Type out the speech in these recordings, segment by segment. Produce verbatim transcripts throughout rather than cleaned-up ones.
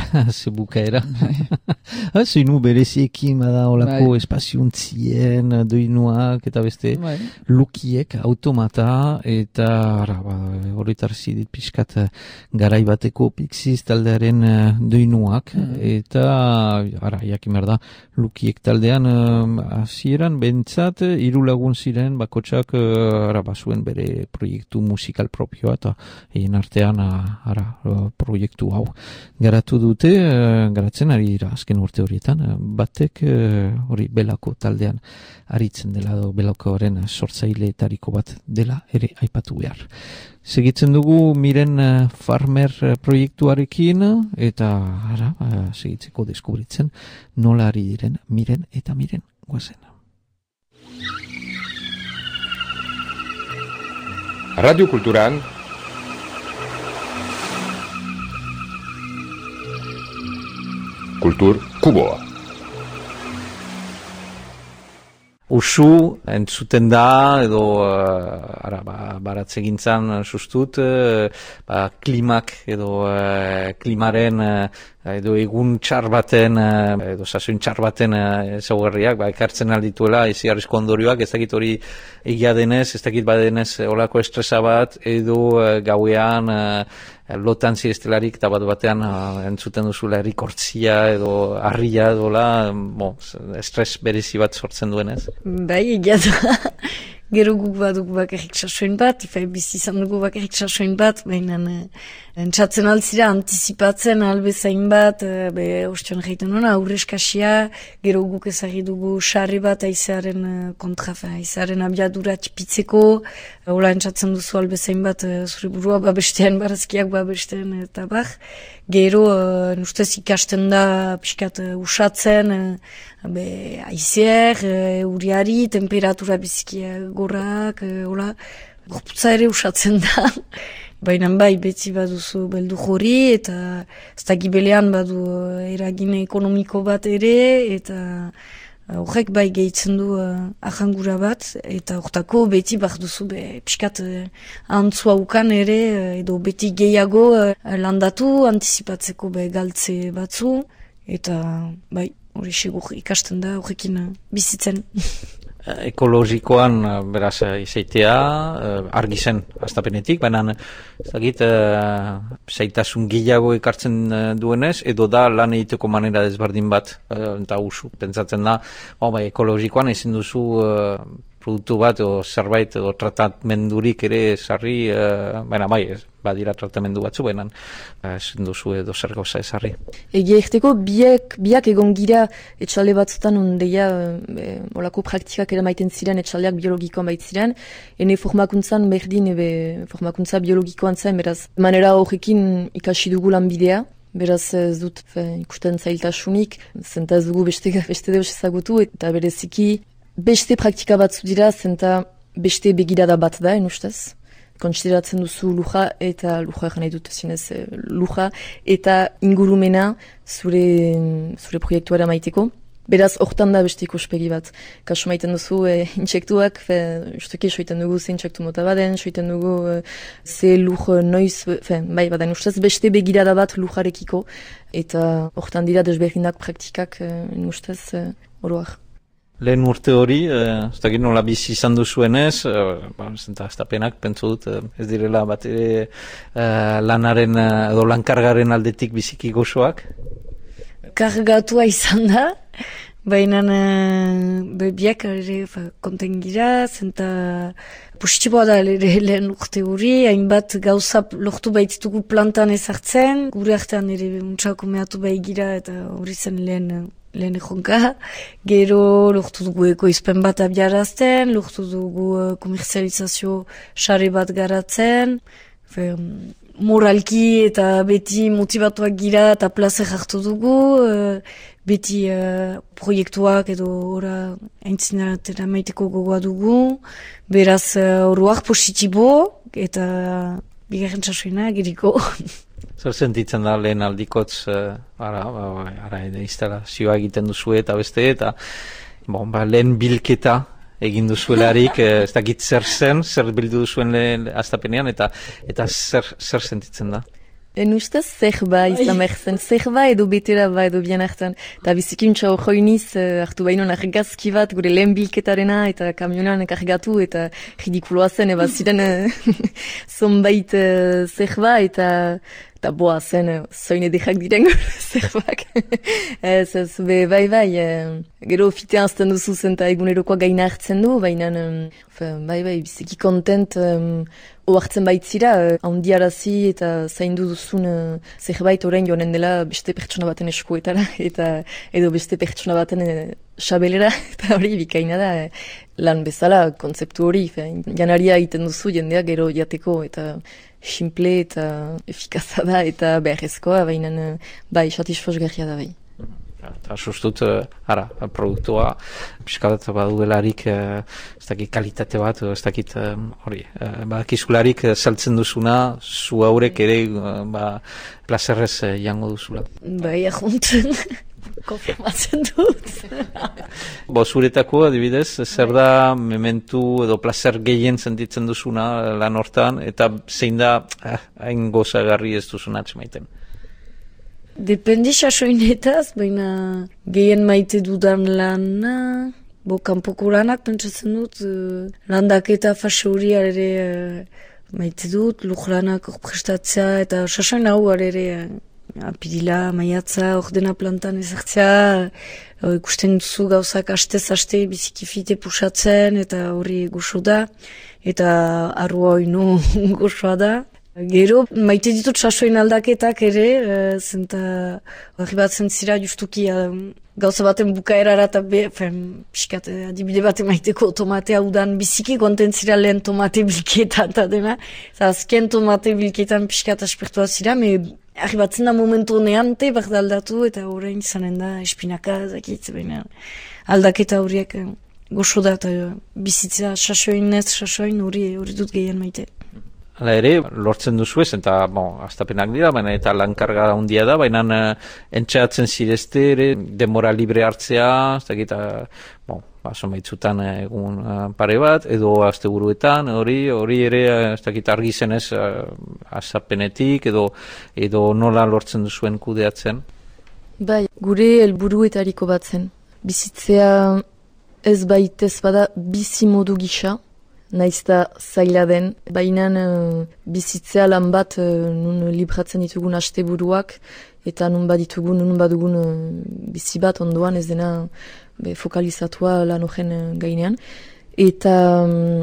ze bukaera. Zeinu bereziekin bada olako espaziontzien, doinuak eta beste lukiek, automata, eta horretar zidit pixkat garai bateko Pixies taldearen doinuak, eta ara, jakin behar da, lukiek taldean hasieran bentsat, hiru lagun ziren, bakotsak ara, basuen bere proiektu musikal propioa, eta egin artean ara, proiektu hau garatu dute, garatzen ari dira azken urte horietan, batek hori belako taldean aritzen dela, edo belakoaren sortzaileetariko bat dela ere aipatu behar. Segitzen dugu Miren Farmer proiektuarekin, eta ara, segitzeko deskubritzen nola ari diren Miren eta Miren guazen. Radio Kulturan Kultur Kuboa. Usu, entzuten da, edo uh, ara, ba, baratze gintzan sustut, uh, ba, klimak edo uh, klimaren uh, edo egun txar baten, uh, edo sasoin txar baten ezaugarriak, uh, ba, ekartzen aldituela, ezi arrisko ondorioak, ez dakit hori egia denez, ez dakit badenez olako estresa bat, edo uh, gauean uh, lotan zirestelarik, eta bat batean uh, entzuten duzula errikortzia edo harria edola, bo, estres berezi bat sortzen duenez. Bai, egia da. Gero guk baduk bakarrik sasoin bat, ifai bizi izan dugu bakarrik sasoin bat, baina entzatzen altzira, antizipatzen albezain bat, be, ostion jaiten hona, aurreskasia, gero guk ezagri dugu sarri bat aizearen kontra, aizearen abiadura txipitzeko, hola entzatzen duzu albezain bat, zure burua babestean, barazkiak babestean, eta bar. Gero, uh, ustez ikasten da pixkat uh, usatzen, uh, be, aizer, uh, uriari, temperatura bizikia gorrak, uh, hola, gorputza ere usatzen da. Baina bai, beti baduzu beldu jori, eta ez da gibelean badu uh, eragine ekonomiko bat ere, eta horrek uh, bai gehitzen du uh, ahangura bat, eta hortako beti bat duzu be, piskat uh, antzua ukan ere, uh, edo beti gehiago uh, landatu, antizipatzeko be galtze batzu, eta bai, hori segur ikasten da horrekin uh, bizitzen. Ekologikoan, beraz, izaitea, argi zen astapenetik, baina ez dakit, zaitasun gehiago ekartzen duenez, edo da lan egiteko manera desberdin bat, eta usu, pentsatzen da, oh, bai, ekologikoan ezin duzu produktu bat, edo zerbait, edo tratamendurik ere sarri, baina bai, badira tratamendu batzu, baina ezin duzu edo zer gauza ezarri. Egia egiteko, biak, biak egon gira etxalde batzutan ondeia e, olako praktikak eramaiten ziren etxaldeak biologikoan baitziren, ene formakuntzan berdin ebe formakuntza biologikoan zen, beraz, manera horrekin ikasi dugu lanbidea, beraz ez dut fe, ikusten zailtasunik, zenta ez dugu beste, beste deus ezagutu, eta bereziki beste praktika batzu dira, zenta beste begirada bat da, enustez. Konsideratzen duzu luja eta luja egin nahi dut zinez luja eta ingurumena zure, zure proiektuara maiteko. Beraz, hortan da beste ikuspegi bat. Kasu maiten duzu e, intsektuak, fe, ustuki soiten dugu ze intsektu mota baden, soiten dugu e, ze luj noiz, fe, bai baden ustez beste begirada bat lujarekiko, eta hortan dira desberdinak praktikak e, ustez e, oroak. Lehen urte hori, ez dakit nola bizi izan duzuenez, ba, zenta estapenak, pentsu dut, ez direla bat ere lanaren edo lankargaren aldetik biziki gozoak? Kargatua izan da, baina bebiak ere konten gira, zenta positiboa da ere lehen urte hori, hainbat gauza lortu baititugu plantan ezartzen, gure artean ere untxako mehatu bai gira, eta hori zen lehen lehen ejonka, gero lortu dugu ekoizpen bat abiarazten, lortu dugu uh, komerzializazio sare bat garatzen, fe, moralki eta beti motivatuak gira eta plazer hartu dugu, uh, beti uh, proiektuak edo ora aintzinatera maiteko gogoa dugu, beraz uh, oroak positibo eta bigarren txasoina giriko. Zer sentitzen da lehen aldikotz, uh, ara, ara, instalazioa egiten duzu eta beste, eta bon, ba, lehen bilketa egin duzuelarik, ez dakit zer zen, zer bildu duzuen lehen astapenean, eta eta zer, zer sentitzen da? En ustez zerba izan behar zerba edo betera ba edo bien hartan. Eta bizikintza hor joiniz, uh, hartu baino argazki bat, gure lehen bilketarena, eta kamionan kargatu, eta ridikuloa zen, eba ziren uh, zonbait uh, zerba, eta eta boa zen, uh, zoin edekak diren zerbak. ez, ez, be, bai, bai, uh, gero fitea azten duzu zen, eta egunerokoa gaina hartzen du, baina, um, bai, bai, biziki kontent, um, oartzen baitzira, handiarazi uh, eta zaindu duzun uh, zerbait orain joanen dela beste pertsona baten eskuetara, eta edo beste pertsona baten uh, xabelera, eta hori bikaina da, uh, lan bezala, kontzeptu hori, janaria egiten duzu jendeak gero jateko, eta simple eta efikaza da, eta beharrezkoa, baina uh, bai, satisfazgarria da bai. Eta sustut, uh, ara, produktua, piskadat baduelarik, uh, ez dakit kalitate bat, ez dakit hori, uh, ba, kizularik uh, saltzen duzuna, zu haurek ere, uh, ba, plazerrez uh, jango duzula. Bai, ahontzen, konfirmatzen dut. Bo, zuretako, adibidez, zer da mementu edo plazer gehien sentitzen duzuna lan hortan, eta zein da, eh, hain gozagarri ez duzuna atxemaiten. Dependi sasoinetaz, baina gehien maite dudan lana, bo, kanpoko lanak pentsatzen dut, uh, landaketa fase hori ere uh, maite dut, lujlanak prestatzea, eta sasoin hau ere uh, apirila, maiatza, ordena plantan ezartzea, uh, ikusten duzu gauzak astez-aste bizikifite pusatzen, eta hori goxo da, eta arrua oinu goxoa da. Gero, maite ditut sasoin aldaketak ere, e, zenta hori bat zentzira justuki e, gauza baten bukaerara eta be, fen, piskat, adibide baten maiteko tomatea udan biziki kontentzira lehen tomate bilketan eta dena. Azken tomate bilketan piskat aspertua zira, me hori bat zenda momentu honean te bat aldatu eta horrein izanen da espinaka, zakit, baina aldaketa horiek goxo da eta bizitzea sasoin ez, sasoin hori hori dut gehien maite. Hala ere, lortzen duzu ez, eta, bon, astapenak dira, baina eta lankarga handia da, baina uh, entxeatzen zirezte ere, denbora libre hartzea, ez dakit, uh, bon, baso maitzutan egun uh, pare bat, edo asteburuetan, hori, hori ere, uh, ez dakit, argi zenez, uh, astapenetik, edo, edo nola lortzen duzuen kudeatzen? Bai, gure helburuetariko bat zen. Bizitzea ez baitez bada bizi modu gisa, naizta zaila den, baina uh, bizitzea lan bat uh, nun libratzen ditugun asteburuak eta nun baditugun, nun badugun uh, bizi bat ondoan ez dena be, fokalizatua lan horren uh, gainean. Eta um,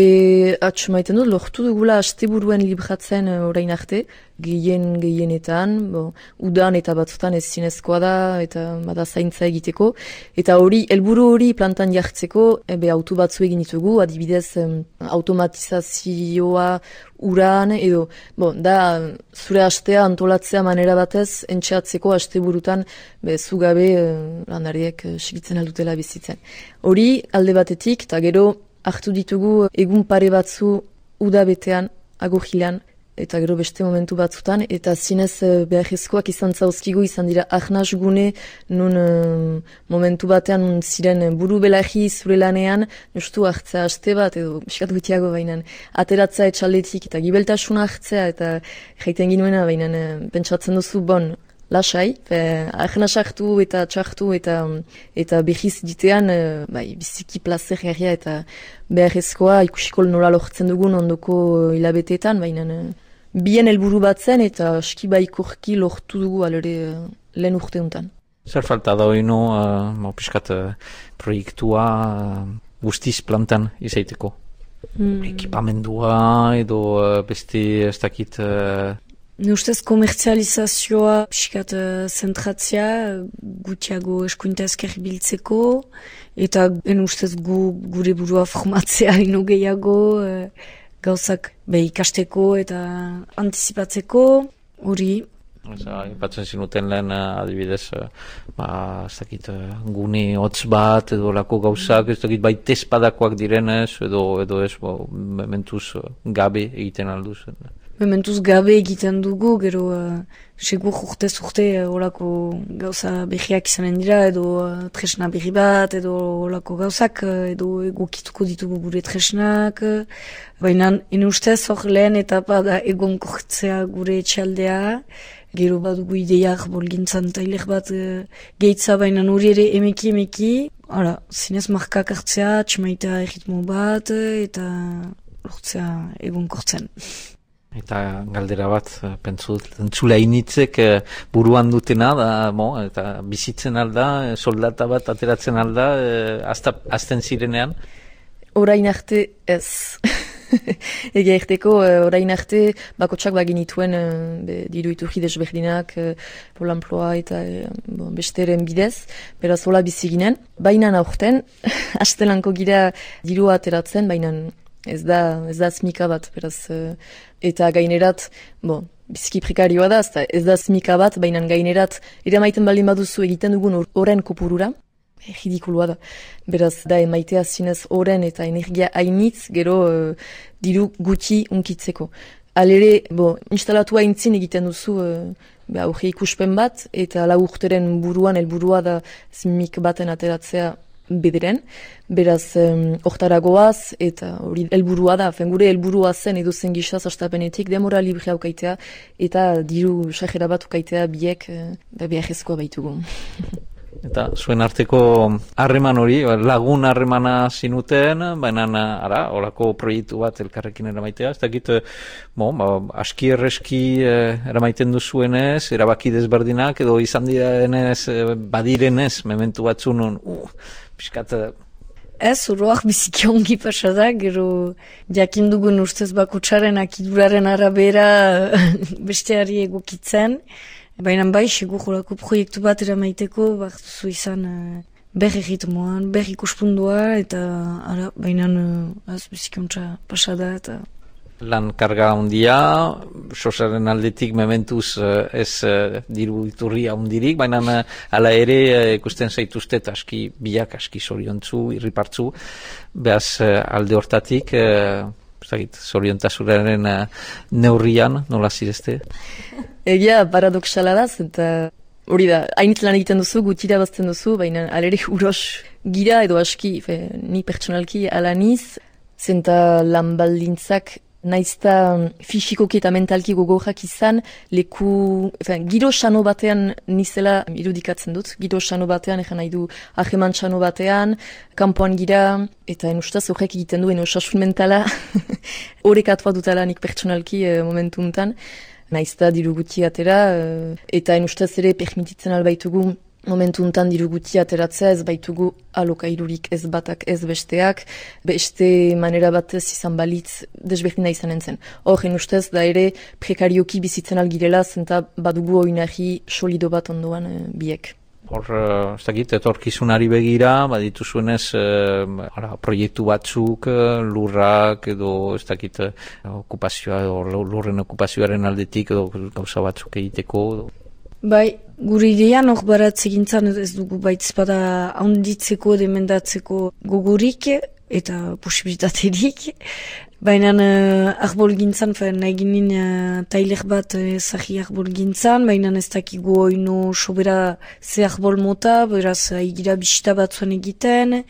be atxumaiten dut, lortu dugula asteburuen libratzen uh, orain arte, gehien gehienetan, bo, udan eta batzutan ez zinezkoa da, eta bada zaintza egiteko. Eta hori, helburu hori plantan jartzeko, ebe auto batzu egin ditugu, adibidez um, automatizazioa uran, edo, bo, da, zure astea antolatzea manera batez, entxeatzeko asteburutan, be, zugabe uh, landariek uh, segitzen aldutela bizitzen. Hori, alde batetik, eta gero, hartu ditugu egun pare batzu udabetean, agogilan, eta gero beste momentu batzutan, eta zinez beharrezkoak izan zauzkigu izan dira ahnaz gune, nun um, momentu batean nun ziren buru belarri zure lanean, justu hartzea aste bat, edo biskat gutiago bainan, ateratzea etxaldetik, eta gibeltasuna hartzea, eta jaiten ginuena bainan, pentsatzen duzu bon, lasai, ahnaz hartu eta txartu eta eta behiz ditean, bai, biziki plazer garria eta beharrezkoa ikusiko nola lortzen dugun ondoko hilabeteetan, baina bien helburu bat zen eta aski baikorki lortu dugu alere lehen urte untan. Zer falta da hori no, uh, piskat uh, proiektua uh, guztiz plantan izaiteko? Hmm. Ekipamendua edo uh, beste ez dakit... Uh, Ne ustez komertzializazioa piskat uh, zentratzea, gutiago eskuinta ezker biltzeko, eta en ustez gu, gure burua formatzea ino gehiago, uh, gauzak be ikasteko eta antizipatzeko, hori. Ipatzen zinuten lehen adibidez, ba, ez dakit, gune hotz bat edo lako gauzak, ez dakit bai tespadakoak direnez, edo, edo ez, bo, mementuz gabe egiten alduz. mementuz gabe egiten dugu, gero uh, segur urtez urte horako gauza berriak izanen dira, edo uh, tresna berri bat, edo horako gauzak, edo egokituko ditugu gure tresnak. Baina, ene ustez hor lehen etapa da egon kortzea gure etxaldea, gero badugu ideia arbolgintzan tailer bat uh, gehitza, baina hori ere emeki emeki, hala, zinez markak hartzea, txemaitea erritmo bat, eta lortzea egon kortzen. Eta galdera bat, pentsu dut, entzula initzek buruan dutena, da, bo, eta bizitzen alda, soldata bat ateratzen alda, azten zirenean? Orain arte ez. Ega erteko, orain arte bakotsak baginituen be, diru iturri desberdinak, Pol Amploa eta bon, besteren bidez, beraz hola bizi ginen. Baina aurten, astelanko gira dirua ateratzen, baina ez da, ez da azmika bat, beraz, eta gainerat, bon, biziki prekarioa da, ez da azmika bat, baina gainerat, eramaiten baldin baduzu egiten dugun oren kopurura, ridikulua da. Beraz, da emaitea zinez oren eta energia hainitz, gero uh, diru gutxi unkitzeko. Alere, bo, instalatu haintzin egiten duzu uh, aurre ikuspen bat, eta lau urteren buruan, helburua da zmik baten ateratzea bederen, beraz hortaragoaz, um, eta hori helburua da, fen gure helburua zen edo zen gisa zastapenetik demora libre haukaitea, eta diru sajera bat haukaitea biek uh, da beharrezkoa baitugu. Eta zuen arteko harreman hori, lagun harremana zinuten, baina ara, horako proiektu bat elkarrekin eramaitea, ez dakit, bon, ba, aski erreski eh, eramaiten duzuenez, erabaki desberdinak, edo izan direnez, eh, badirenez, mementu batzun, uh, piskat... Ez, uroak biziki ongi pasada, gero jakin dugun ustez bakutsaren akiduraren arabera besteari egokitzen. Baina bai, segur horako proiektu bat eramaiteko, bat zu izan uh, berri ritmoan, berri ikuspundua, eta ara, baina uh, az bizikontza pasada eta... Lan karga handia, sosaren aldetik mementuz uh, ez uh, diru iturria handirik, baina uh, ala ere uh, ikusten zaituztet aski biak, aski zoriontzu, irripartzu, behaz uh, alde hortatik, uh, zoriontasuraren uh, neurrian, nola zirezte? Egia paradoxala da, eta hori da, hainitz lan egiten duzu, gutira bazten duzu, baina alere uros gira edo aski, fe, ni pertsonalki alaniz, zenta lan baldintzak naizta fisikoki eta mentalki gogorrak izan, leku, fe, giro xano batean nizela irudikatzen dut, giro xano batean, egen nahi du aheman xano batean, kanpoan gira, eta enustaz horrek egiten duen osasun mentala, horrek atua dutala nik pertsonalki eh, momentu untan, naizta diru guti atera, eta enustaz ere permititzen albaitugu momentu untan diru guti ateratzea, ez baitugu alokairurik ez batak ez besteak, beste manera batez izan balitz desberdina izanen zen. Hor, enustaz da ere prekarioki bizitzen algirela, zenta badugu oinarri solido bat ondoan e, biek. Hor, ez dakit, etorkizunari begira, baditu zuenez, eh, ara, proiektu batzuk, lurrak, edo, ez dakit, okupazioa, edo lurren okupazioaren aldetik, edo gauza batzuk egiteko. Edo. Bai, gure idean hor baratze gintzan ez dugu baitzpada handitzeko, demendatzeko gogurik, eta posibilitaterik. Baina uh, arbol gintzan, nahi ginen uh, tailer bat uh, zahi arbol gintzan, baina ez dakigu oino sobera ze arbol mota, beraz egira bisita batzuan egiten,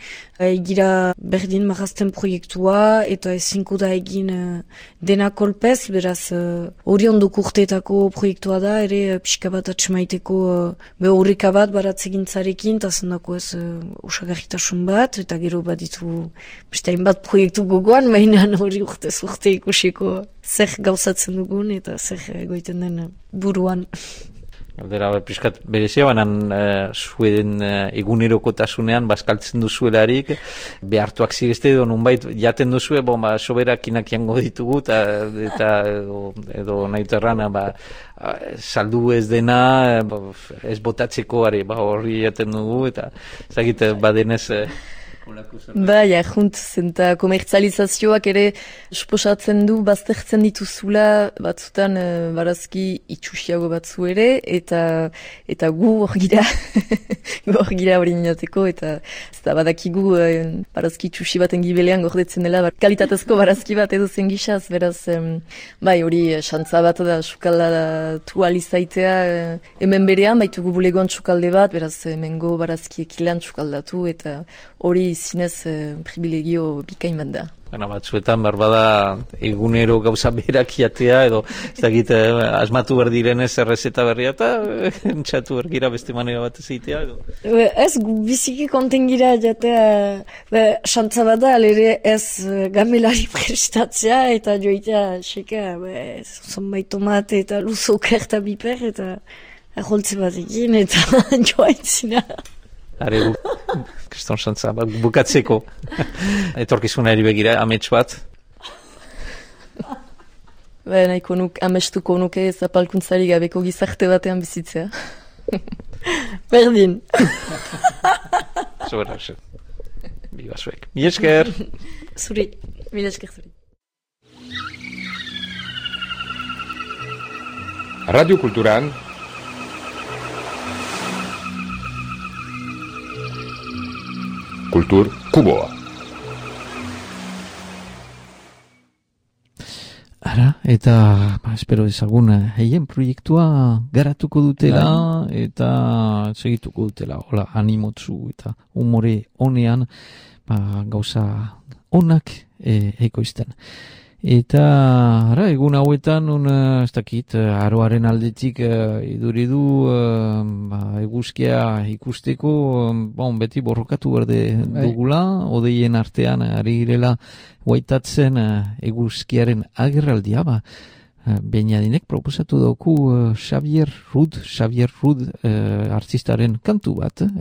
egira berdin marazten proiektua, eta ezinko da egin uh, dena kolpez, beraz hori uh, ondoko urteetako proiektua da, ere uh, pixka bat atxemaiteko uh, be horreka bat baratze gintzarekin, eta zendako ez uh, osagarritasun bat, eta gero bat ditu beste hainbat proiektu gogoan, baina hori urtez urte ikusiko zer gauzatzen dugun eta zer goiten den buruan. Galdera, piskat berezia, baina e, zuen e, egunerokotasunean bazkaltzen duzuelarik, behartuak zirezte edo nunbait jaten duzue, bon, ba, soberakinak jango ditugu, ta, eta edo, edo nahi terrana, ba, saldu ez dena, ba, ez botatzeko are, ba, horri jaten dugu, eta ezagite badenez... E, Bai, ahunt, zenta komertzalizazioak ere suposatzen du baztertzen dituzula batzutan uh, barazki itxusiago batzu ere, eta eta gu hor gira, gu hor gira hori minateko, eta zeta badakigu uh, barazki itxusi baten gibelean gordetzen dela, bar, kalitatezko barazki bat edo zen gizaz, beraz, um, bai, hori xantza bat da sukaldatu alizaitea uh, hemen berean, baitugu bulegoan sukalde bat, beraz, hemengo barazkiek ilan sukaldatu, eta hori zinez eh, privilegio bikain bat da. Baina batzuetan barbada egunero gauza berak jatea edo ez dakit eh, asmatu behar direnez errezeta berria eta eh, entxatu bergira beste manera bat ezitea edo. Ez biziki konten gira jatea xantza bat da, alere ez gamelari prestatzea eta joitea xeka zonbait tomate eta luzoka eta biper eta aholtze bat egin eta joaitzina. Are, kriston xantza, bukatzeko. Etorkizuna eri begira, amets bat. Ba, nahiko nuk, amestuko nuke zapalkuntzari gabeko gizarte batean bizitzea. Berdin. Zubera, ze. Biba zuek. Mi esker. Zuri. Mi esker zuri. Radio Kulturan Kultur Kuboa. Ara, eta ba, espero ezagun heien proiektua garatuko dutela eta segituko dutela, hola, animotzu eta humore honean ba, gauza onak e, ekoizten. Eta ara, egun hauetan, un, ez dakit, aroaren aldetik uh, iduridu uh, ba, eguzkia ikusteko, um, bon, beti borrokatu berde dugula, odeien artean ari girela guaitatzen uh, eguzkiaren agerraldia, ba, uh, Beñadinek proposatu dauku uh, Xavier Rud, Xavier Rud uh, artistaren kantu bat,